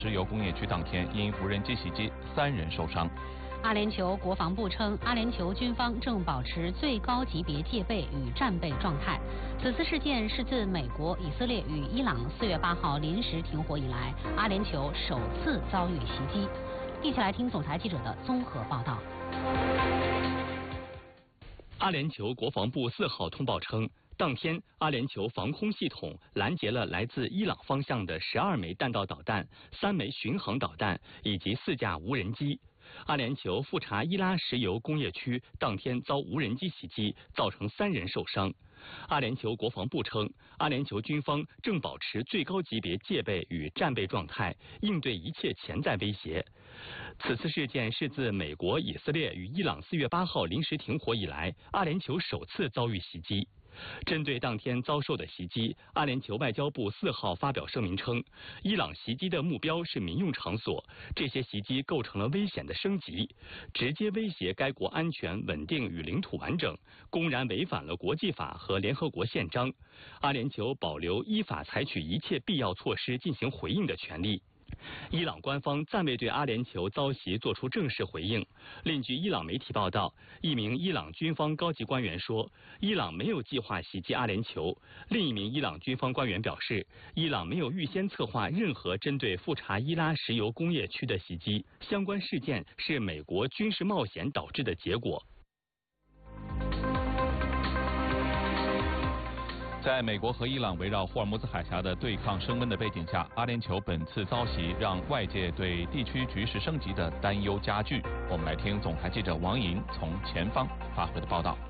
石油工业区当天因无人机袭击，3人受伤。 阿联酋国防部称，阿联酋军方正保持最高级别戒备与战备状态。此次事件是自美国、以色列与伊朗4月8号临时停火以来，阿联酋首次遭遇袭击。一起来听总台记者的综合报道。 阿联酋国防部4号通报称，当天阿联酋防空系统拦截了来自伊朗方向的12枚弹道导弹、3枚巡航导弹以及4架无人机。阿联酋富查伊拉石油工业区当天遭无人机袭击，造成3人受伤。阿联酋国防部称，阿联酋军方正保持最高级别戒备与战备状态，应对一切潜在威胁。此次事件是自美国、以色列与伊朗4月8号临时停火以来，阿联酋首次遭遇袭击。针对当天遭受的袭击，阿联酋外交部4号发表声明称，伊朗袭击的目标是民用场所，这些袭击构成了危险的升级，直接威胁该国安全稳定与领土完整，公然违反了国际法和联合国宪章。阿联酋保留依法采取一切必要措施进行回应的权利。伊朗官方暂未对阿联酋遭袭作出正式回应。另据伊朗媒体报道，一名伊朗军方高级官员说，伊朗没有计划袭击阿联酋。另一名伊朗军方官员表示，伊朗没有预先策划任何针对富查伊拉石油工业区的袭击，相关事件是美国军事冒险导致的结果。 在美国和伊朗围绕霍尔木兹海峡的对抗升温的背景下，阿联酋本次遭袭让外界对地区局势升级的担忧加剧。我们来听总台记者王莹从前方发回的报道。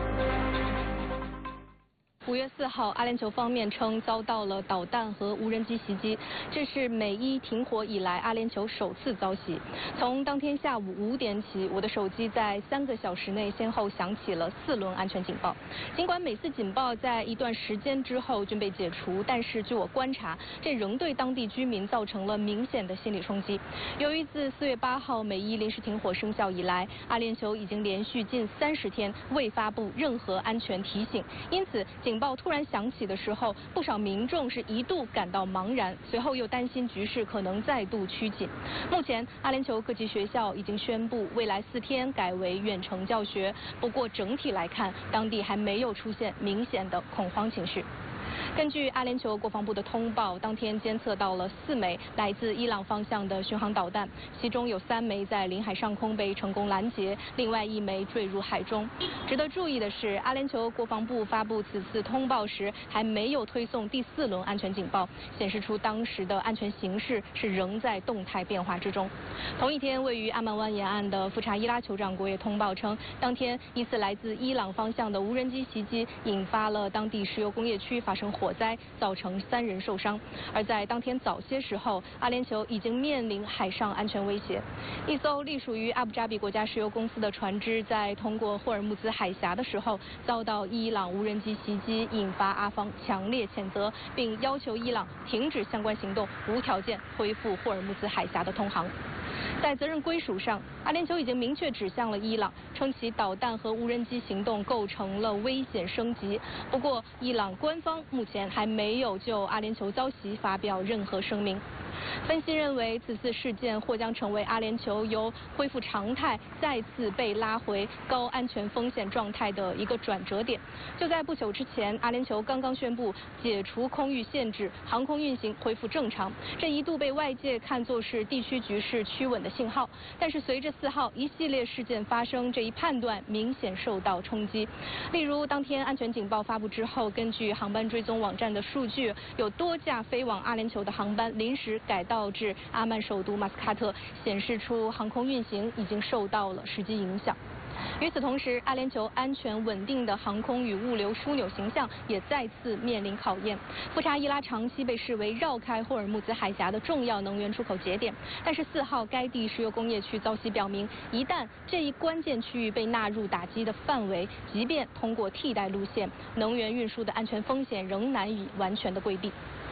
5月4号，阿联酋方面称遭到了导弹和无人机袭击，这是美伊停火以来阿联酋首次遭袭。从当天下午5点起，我的手机在3个小时内先后响起了4轮安全警报。尽管每次警报在一段时间之后均被解除，但是据我观察，这仍对当地居民造成了明显的心理冲击。由于自4月8号美伊临时停火生效以来，阿联酋已经连续近30天未发布任何安全提醒，因此警报突然响起的时候，不少民众是一度感到茫然，随后又担心局势可能再度趋紧。目前，阿联酋各级学校已经宣布未来4天改为远程教学，不过整体来看，当地还没有出现明显的恐慌情绪。根据阿联酋国防部的通报，当天监测到了4枚来自伊朗方向的巡航导弹，其中有3枚在领海上空被成功拦截，另外1枚坠入海中。值得注意的是，阿联酋国防部发布此次通报时还没有推送第4轮安全警报，显示出当时的安全形势是仍在动态变化之中。同一天，位于阿曼湾沿岸的富查伊拉酋长国也通报称，当天疑似来自伊朗方向的无人机袭击引发了当地石油工业区发生火灾，造成3人受伤。而在当天早些时候，阿联酋已经面临海上安全威胁。一艘隶属于阿布扎比国家石油公司的船只在通过霍尔木兹海峡的时候，遭到伊朗无人机袭击，引发阿方强烈谴责，并要求伊朗停止相关行动，无条件恢复霍尔木兹海峡的通航。在责任归属上，阿联酋已经明确指向了伊朗，称其导弹和无人机行动构成了危险升级。不过，伊朗官方目前还没有就阿联酋遭袭发表任何声明。分析认为，此次事件或将成为阿联酋由恢复常态再次被拉回高安全风险状态的一个转折点。就在不久之前，阿联酋刚刚宣布解除空域限制，航空运行恢复正常，这一度被外界看作是地区局势趋稳的信号。但是随着4号一系列事件发生，这一判断明显受到冲击。例如，当天安全警报发布之后，根据航班追踪网站的数据，有多架飞往阿联酋的航班临时改道至阿曼首都马斯喀特，显示出航空运行已经受到了实际影响。与此同时，阿联酋安全稳定的航空与物流枢纽形象也再次面临考验。富查伊拉长期被视为绕开霍尔木兹海峡的重要能源出口节点，但是4号该地石油工业区遭袭表明，一旦这一关键区域被纳入打击的范围，即便通过替代路线，能源运输的安全风险仍难以完全的规避。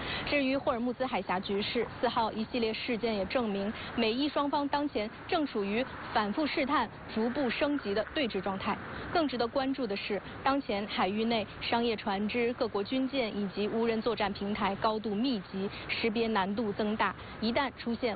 至于霍尔木兹海峡局势，4号一系列事件也证明，美伊双方当前正处于反复试探、逐步升级的对峙状态。更值得关注的是，当前海域内商业船只、各国军舰以及无人作战平台高度密集，识别难度增大。一旦出现